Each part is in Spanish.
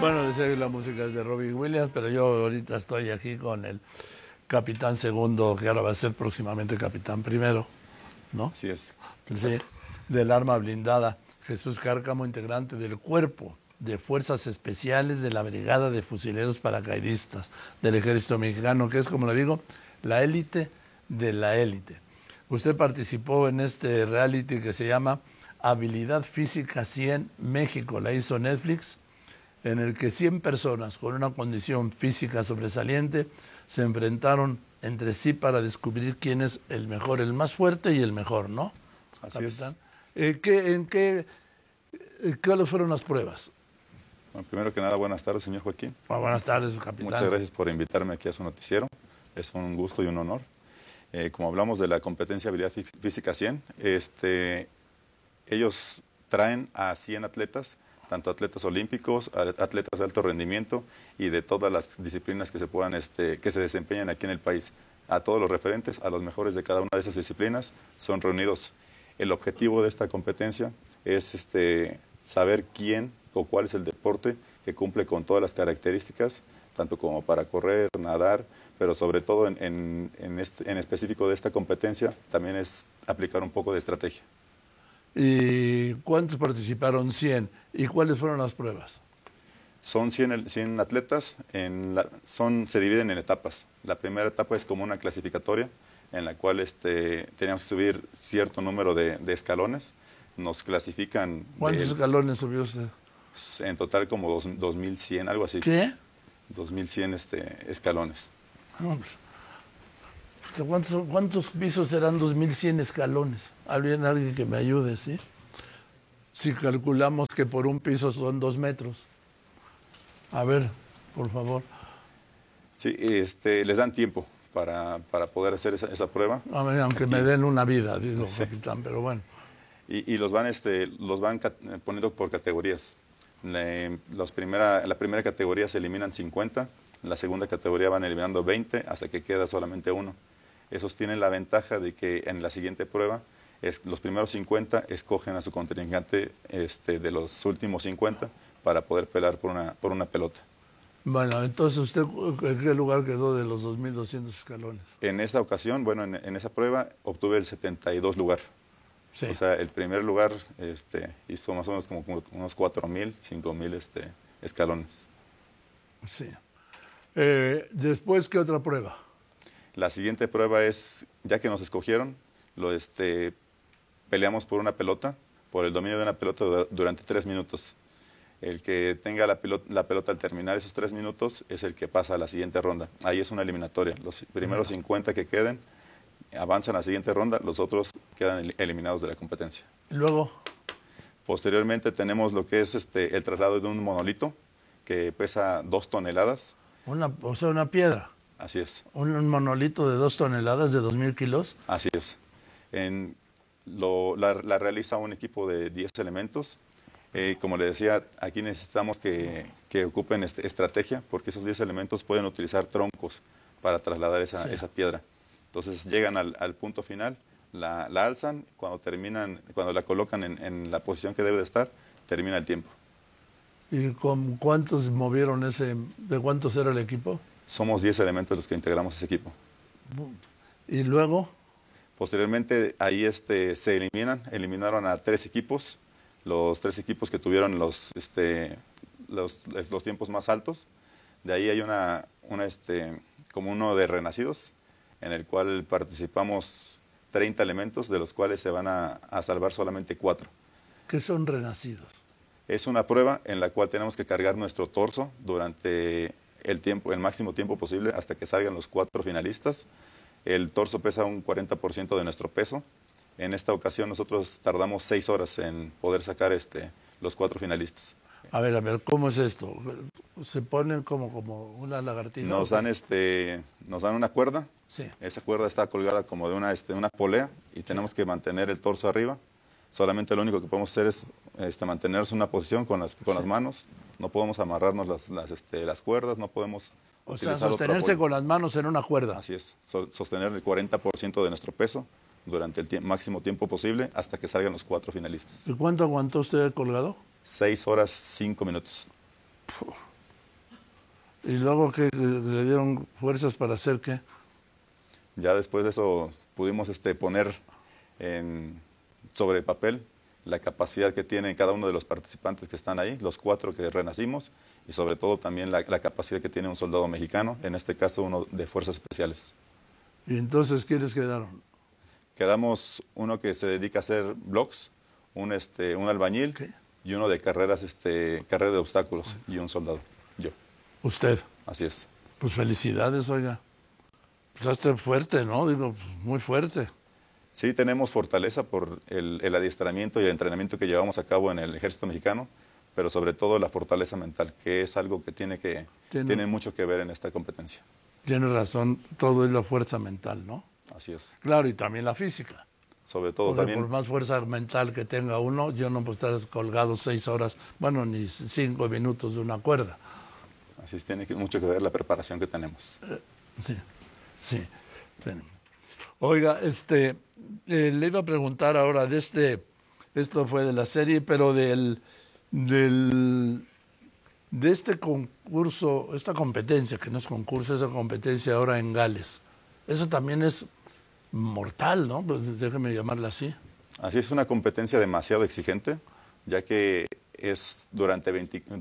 Bueno, la música es de Robbie Williams, pero yo ahorita estoy aquí con el capitán segundo, que ahora va a ser próximamente capitán primero, ¿no? Así es. Sí, del arma blindada. Jesús Cárcamo, integrante del Cuerpo de Fuerzas Especiales de la Brigada de Fusileros Paracaidistas del Ejército Mexicano, que es, como le digo, la élite de la élite. Usted participó en este reality que se llama Habilidad Física 100 México, la hizo Netflix, en el que 100 personas con una condición física sobresaliente se enfrentaron entre sí para descubrir quién es el mejor, el más fuerte y el mejor, ¿no? Así Capitán. es. ¿Cuáles fueron las pruebas? Bueno, primero que nada, buenas tardes, señor Joaquín. Buenas tardes, capitán. Muchas gracias por invitarme aquí a su noticiero. Es un gusto y un honor. Como hablamos de la competencia Habilidad Física 100, ellos traen a 100 atletas, tanto atletas olímpicos, atletas de alto rendimiento y de todas las disciplinas que se puedan, que se desempeñan aquí en el país. A todos los referentes, a los mejores de cada una de esas disciplinas, son reunidos. El objetivo de esta competencia es saber quién o cuál es el deporte que cumple con todas las características, tanto como para correr, nadar, pero sobre todo en específico de esta competencia, también es aplicar un poco de estrategia. ¿Y cuántos participaron? 100. ¿Y cuáles fueron las pruebas? Son 100 atletas, se dividen en etapas. La primera etapa es como una clasificatoria, en la cual teníamos que subir cierto número de escalones. Nos clasifican... ¿Cuántos escalones subió usted? En total como 2100, algo así. ¿Qué? 2100 escalones. Hombre. ¿Cuántos pisos serán 2100 escalones? Alguien que me ayude, ¿sí? Si calculamos que por un piso son 2 metros. A ver, por favor. Sí, les dan tiempo para poder hacer esa prueba. Aunque me den una vida, digo, sí, capitán, pero bueno. Y los van poniendo por categorías. La primera categoría se eliminan 50, en la segunda categoría van eliminando 20 hasta que queda solamente uno. Esos tienen la ventaja de que en la siguiente prueba los primeros 50 escogen a su contrincante de los últimos 50 para poder pelear por una pelota. Bueno, entonces, ¿usted en qué lugar quedó de los 2200 escalones? En esta ocasión, bueno, en esa prueba obtuve el 72 lugar. Sí. O sea, el primer lugar hizo más o menos como unos 4000, 5000 escalones. Sí. Después, ¿qué otra prueba? La siguiente prueba es, ya que nos escogieron, peleamos por una pelota, por el dominio de una pelota durante 3 minutos. El que tenga la pelota al terminar esos 3 minutos es el que pasa a la siguiente ronda. Ahí es una eliminatoria. Los primeros 50 que queden avanzan a la siguiente ronda, los otros quedan eliminados de la competencia. ¿Y luego? Posteriormente tenemos lo que es el traslado de un monolito que pesa 2 toneladas. O sea, una piedra. Así es. ¿Un monolito de 2 toneladas, de 2000 kilos? Así es. La realiza un equipo de 10 elementos. Como le decía, aquí necesitamos que ocupen estrategia, porque esos 10 elementos pueden utilizar troncos para trasladar esa piedra. Entonces llegan al punto final, la alzan, cuando la colocan en la posición que debe de estar, termina el tiempo. ¿Y con cuántos movieron de cuántos era el equipo? Somos 10 elementos los que integramos ese equipo. ¿Y luego? Posteriormente ahí se eliminaron a 3 equipos, los 3 equipos que tuvieron los tiempos más altos. De ahí hay como uno de renacidos, en el cual participamos 30 elementos, de los cuales se van a salvar solamente 4. ¿Qué son renacidos? Es una prueba en la cual tenemos que cargar nuestro torso durante el máximo tiempo posible hasta que salgan los 4 finalistas. El torso pesa un 40% de nuestro peso. En esta ocasión nosotros tardamos 6 horas en poder sacar los 4 finalistas. A ver, ¿cómo es esto? ¿Se ponen como una lagartija? Nos dan una cuerda. Sí. Esa cuerda está colgada como de una polea y tenemos que mantener el torso arriba. Solamente lo único que podemos hacer es mantenernos en una posición con las manos. No podemos amarrarnos las cuerdas, no podemos utilizar sostenerse con las manos en una cuerda. Así es, sostener el 40% de nuestro peso durante el máximo tiempo posible hasta que salgan los 4 finalistas. ¿Y cuánto aguantó usted colgado? 6 horas 5 minutos. ¿Y luego que le dieron fuerzas para hacer qué? Ya después de eso pudimos poner sobre papel la capacidad que tiene cada uno de los participantes que están ahí, los 4 que renacimos, y sobre todo también la capacidad que tiene un soldado mexicano, en este caso uno de Fuerzas Especiales. ¿Y entonces quiénes quedaron? Quedamos uno que se dedica a hacer blogs, un albañil ¿Qué? y uno de carreras, carrera de obstáculos, y un soldado, yo. Usted. Así es. Pues felicidades, oiga. Pues está fuerte, ¿no? Digo, muy fuerte. Sí, tenemos fortaleza por el adiestramiento y el entrenamiento que llevamos a cabo en el Ejército Mexicano, pero sobre todo la fortaleza mental, que es algo que tiene mucho que ver en esta competencia. Tiene razón, todo es la fuerza mental, ¿no? Así es. Claro, y también la física. Sobre todo Porque también, por más fuerza mental que tenga uno, yo no puedo estar colgado 6 horas, bueno, ni 5 minutos de una cuerda. así es, tiene mucho que ver la preparación que tenemos. Sí, sí. Espérenme. Oiga, le iba a preguntar ahora esto fue de la serie, pero de este concurso, esta competencia, que no es concurso, esa competencia ahora en Gales, eso también es mortal, ¿no? Pues déjeme llamarla así. Así es, una competencia demasiado exigente, ya que es durante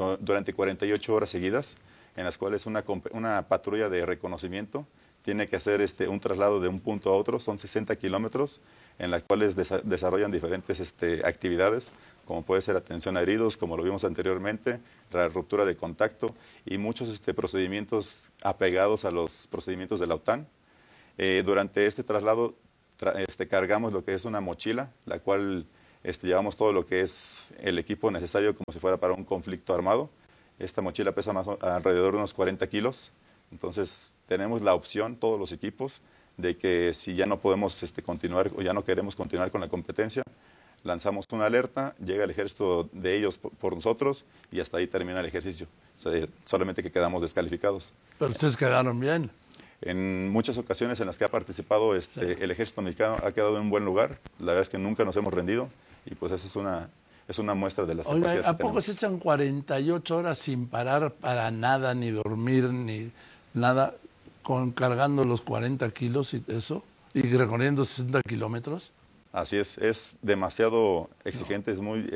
48 horas seguidas, en las cuales una patrulla de reconocimiento tiene que hacer un traslado de un punto a otro, son 60 kilómetros, en las cuales desarrollan diferentes actividades, como puede ser atención a heridos, como lo vimos anteriormente, la ruptura de contacto y muchos procedimientos apegados a los procedimientos de la OTAN. Durante este traslado cargamos lo que es una mochila, la cual llevamos todo lo que es el equipo necesario como si fuera para un conflicto armado. Esta mochila pesa alrededor de unos 40 kilos. Entonces tenemos la opción, todos los equipos, de que si ya no podemos continuar o ya no queremos continuar con la competencia, lanzamos una alerta, llega el ejército de ellos por nosotros y hasta ahí termina el ejercicio. O sea, solamente que quedamos descalificados. Pero ustedes quedaron bien. En muchas ocasiones en las que ha participado el ejército mexicano ha quedado en un buen lugar. La verdad es que nunca nos hemos rendido y pues esa es una muestra de las capacidades Oiga, ¿a que poco tenemos. se echan 48 horas sin parar para nada, ni dormir, ni nada, cargando los 40 kilos y eso, y recorriendo 60 kilómetros? Así es demasiado exigente, es muy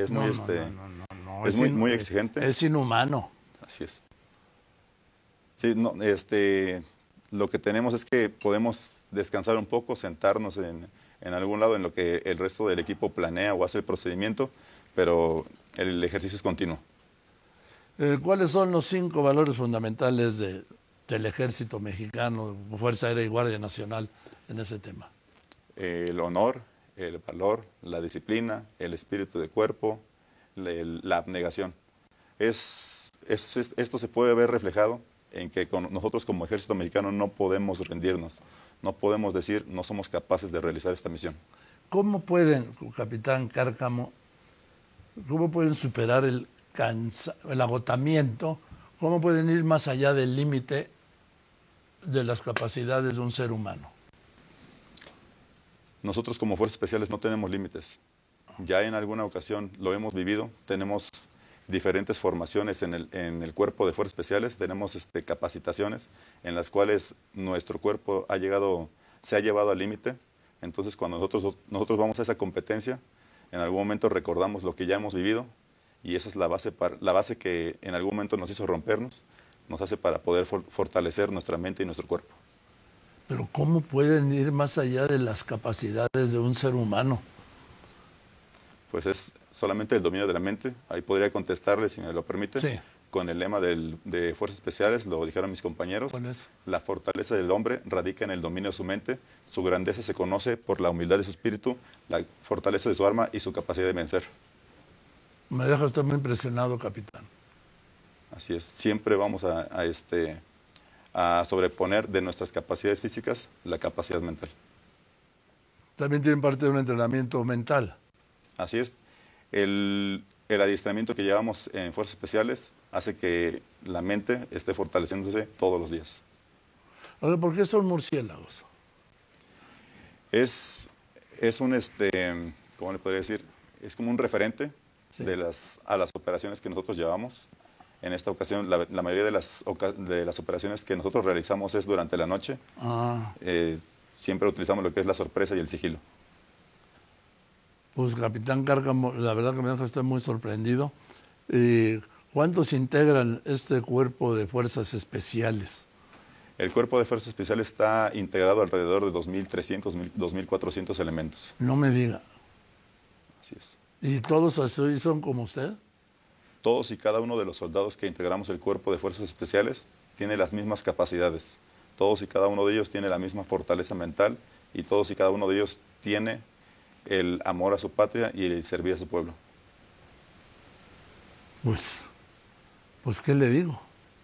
muy exigente. Es inhumano. Así es. Sí, no, lo que tenemos es que podemos descansar un poco, sentarnos en algún lado en lo que el resto del equipo planea o hace el procedimiento, pero el ejercicio es continuo. ¿Cuáles son los 5 valores fundamentales del Ejército Mexicano, Fuerza Aérea y Guardia Nacional en ese tema? El honor, el valor, la disciplina, el espíritu de cuerpo, la abnegación. Esto se puede ver reflejado en que nosotros como Ejército Mexicano no podemos rendirnos, no podemos decir no somos capaces de realizar esta misión. ¿Cómo pueden, capitán Cárcamo, cómo pueden superar el agotamiento? ¿Cómo pueden ir más allá del límite de las capacidades de un ser humano? Nosotros como Fuerzas Especiales no tenemos límites. Ya en alguna ocasión lo hemos vivido, tenemos diferentes formaciones en el cuerpo de Fuerzas Especiales, tenemos capacitaciones en las cuales nuestro cuerpo se ha llevado al límite. Entonces cuando nosotros vamos a esa competencia, en algún momento recordamos lo que ya hemos vivido y esa es la base que en algún momento nos hizo rompernos, nos hace para poder fortalecer nuestra mente y nuestro cuerpo. Pero ¿cómo pueden ir más allá de las capacidades de un ser humano? Pues es solamente el dominio de la mente. Ahí podría contestarle, si me lo permite, sí, con el lema de Fuerzas Especiales, lo dijeron mis compañeros. ¿Cuál es? La fortaleza del hombre radica en el dominio de su mente, su grandeza se conoce por la humildad de su espíritu, la fortaleza de su arma y su capacidad de vencer. Me deja usted muy impresionado, capitán. Así es, siempre vamos a sobreponer de nuestras capacidades físicas la capacidad mental. También tienen parte de un entrenamiento mental. Así es. El adiestramiento que llevamos en Fuerzas Especiales hace que la mente esté fortaleciéndose todos los días. Ahora, ¿por qué son murciélagos? Es un, ¿cómo le podría decir? Es como un referente Sí. a las operaciones que nosotros llevamos. En esta ocasión, la mayoría de las operaciones que nosotros realizamos es durante la noche. Siempre utilizamos lo que es la sorpresa y el sigilo. Pues, capitán Cárcamo, la verdad que me deja usted muy sorprendido. ¿Cuántos integran este cuerpo de fuerzas especiales? El cuerpo de fuerzas especiales está integrado alrededor de 2.300, 2.400 elementos. No me diga. Así es. ¿Y todos así son como usted? Todos y cada uno de los soldados que integramos el cuerpo de fuerzas especiales tiene las mismas capacidades. Todos y cada uno de ellos tiene la misma fortaleza mental y todos y cada uno de ellos tiene el amor a su patria y el servir a su pueblo. Pues ¿qué le digo?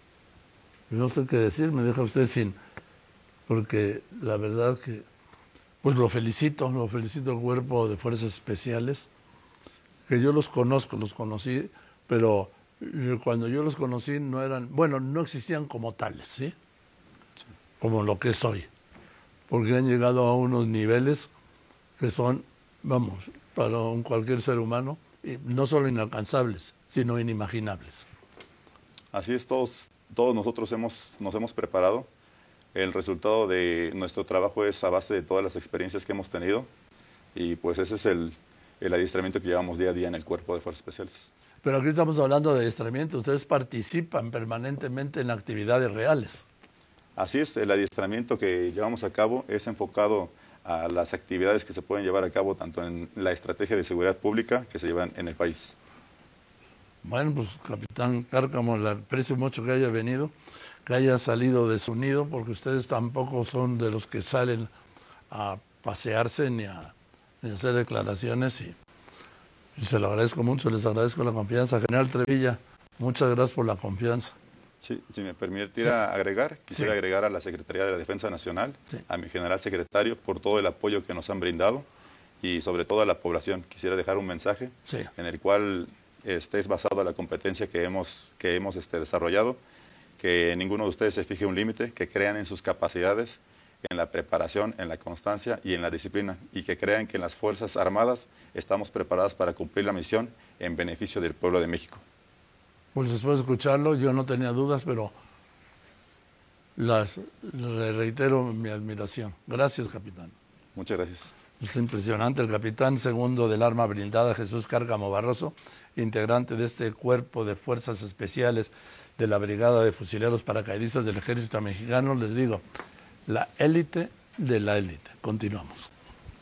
No sé qué decir, me deja usted sin... Porque la verdad que... Pues lo felicito al cuerpo de fuerzas especiales, que yo los conocí, pero cuando yo los conocí no eran... Bueno, no existían como tales, ¿sí? Sí. Como lo que es hoy. Porque han llegado a unos niveles que son, vamos, para cualquier ser humano, y no solo inalcanzables, sino inimaginables. Así es, todos nosotros nos hemos preparado. El resultado de nuestro trabajo es a base de todas las experiencias que hemos tenido y pues ese es el adiestramiento que llevamos día a día en el Cuerpo de Fuerzas Especiales. Pero aquí estamos hablando de adiestramiento, ustedes participan permanentemente en actividades reales. Así es, el adiestramiento que llevamos a cabo es enfocado a las actividades que se pueden llevar a cabo tanto en la estrategia de seguridad pública que se llevan en el país. Bueno, pues capitán Cárcamo, le aprecio mucho que haya venido, que haya salido de su nido, porque ustedes tampoco son de los que salen a pasearse ni a hacer declaraciones y se lo agradezco mucho, les agradezco la confianza. General Trevilla, muchas gracias por la confianza. Sí, si me permitiera agregar, quisiera agregar a la Secretaría de la Defensa Nacional, a mi general secretario, por todo el apoyo que nos han brindado y sobre todo a la población. Quisiera dejar un mensaje en el cual es basado en la competencia que hemos desarrollado, que ninguno de ustedes se fije un límite, que crean en sus capacidades, en la preparación, en la constancia y en la disciplina, y que crean que en las Fuerzas Armadas estamos preparadas para cumplir la misión en beneficio del pueblo de México. Pues después de escucharlo, yo no tenía dudas, pero le reitero mi admiración. Gracias, capitán. Muchas gracias. Es impresionante. El capitán segundo del Arma Blindada, Jesús Cárcamo Barroso, integrante de este Cuerpo de Fuerzas Especiales de la Brigada de Fusileros Paracaidistas del Ejército Mexicano. Les digo, la élite de la élite. Continuamos.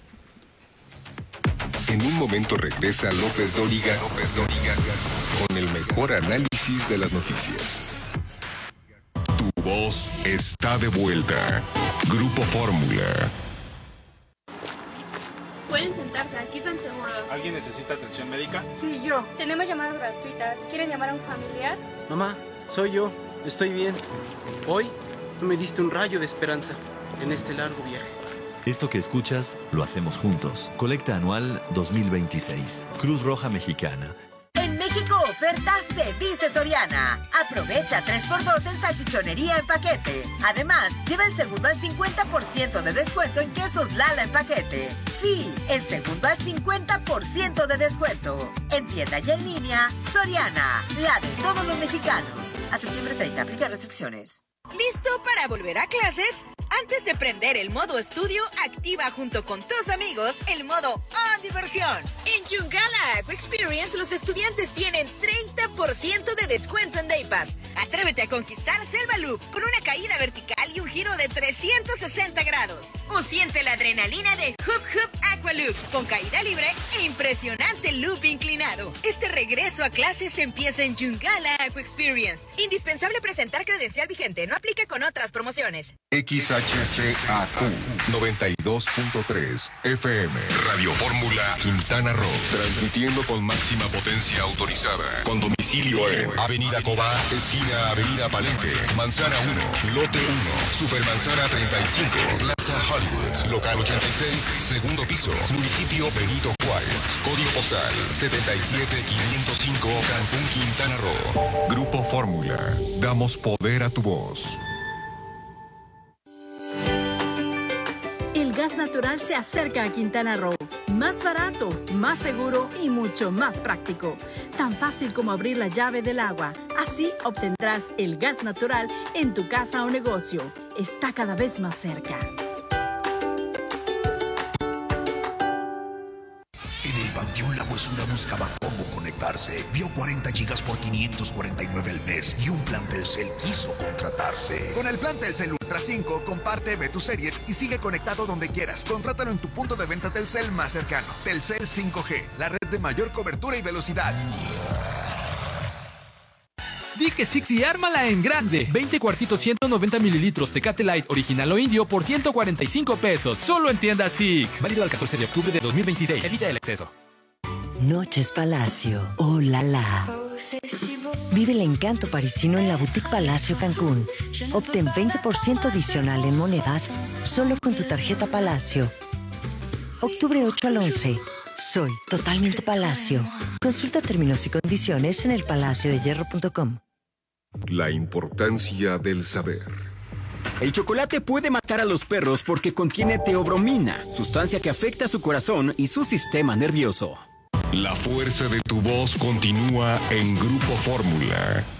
En un momento regresa López Dóriga con el mejor análisis de las noticias. Tu voz está de vuelta. Grupo Fórmula. Pueden sentarse, aquí están seguros. ¿Alguien necesita atención médica? Sí, yo. Tenemos llamadas gratuitas. ¿Quieren llamar a un familiar? Mamá, soy yo. Estoy bien. Hoy tú me diste un rayo de esperanza en este largo viaje. Esto que escuchas, lo hacemos juntos. Colecta anual 2026. Cruz Roja Mexicana. En México, ofertas de Dice Soriana. Aprovecha 3x2 en salchichonería en paquete. Además, lleva el segundo al 50% de descuento en quesos Lala en paquete. Sí, el segundo al 50% de descuento. En tienda y en línea, Soriana, la de todos los mexicanos. A septiembre 30, aplica restricciones. ¿Listo para volver a clases? Antes de prender el modo estudio, activa junto con tus amigos el modo On Diversión. En Yungala Aqua Experience, los estudiantes tienen 30% de descuento en Day Pass. Atrévete a conquistar Selva Loop con una caída vertical y un giro de 360 grados. O siente la adrenalina de Hoop Hoop Aqua Loop con caída libre e impresionante loop inclinado. Este regreso a clases empieza en Yungala Aqua Experience. Indispensable presentar credencial vigente. No aplica con otras promociones. XHCAQ 92.3 FM Radio Fórmula Quintana Roo, transmitiendo con máxima potencia autorizada, con domicilio en Avenida Cobá, esquina Avenida Palenque, Manzana 1, Lote 1, Supermanzana 35, Plaza Hollywood, local 86, segundo piso, municipio Benito Juárez, código postal 77505, Cancún, Quintana Roo. Grupo Fórmula, damos poder a tu voz. El gas natural se acerca a Quintana Roo. Más barato, más seguro y mucho más práctico. Tan fácil como abrir la llave del agua. Así obtendrás el gas natural en tu casa o negocio. Está cada vez más cerca. En el Panteón La Huesura buscaba cómo conectarse. Vio 40 gigas por 549 al mes y un plan Telcel quiso contratarse. Con el plan Telcel Ultra 5, comparte, ve tus series y sigue conectado donde quieras. Contrátalo en tu punto de venta Telcel más cercano. Telcel 5G, la red de mayor cobertura y velocidad. Di que Six y ármala en grande. 20 cuartitos 190 mililitros Tecate Light original o indio por 145 pesos. Solo en tienda Six. Válido al 14 de octubre de 2026. Evita el exceso. Noches Palacio. Oh la la. Vive el encanto parisino en la Boutique Palacio Cancún. Obtén 20% adicional en monedas solo con tu tarjeta Palacio. Octubre 8 al 11. Soy totalmente Palacio. Consulta términos y condiciones en elpalaciodehierro.com. La importancia del saber. El chocolate puede matar a los perros porque contiene teobromina, sustancia que afecta su corazón y su sistema nervioso. La fuerza de tu voz continúa en Grupo Fórmula.